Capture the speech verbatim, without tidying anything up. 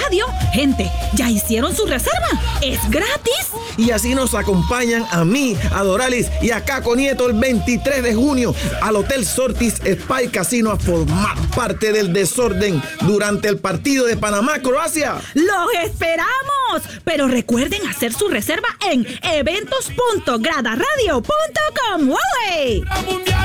Radio. Gente, ¿ya hicieron su reserva? ¡Es gratis! Y así nos acompañan a mí, a Doralis y a Caco Nieto el veintitrés de junio al Hotel Sortis Spa y Casino a formar parte del desorden durante el partido de Panamá-Croacia. ¡Los esperamos! Pero recuerden hacer su reserva en eventos punto grada radio punto com. ¡Wale!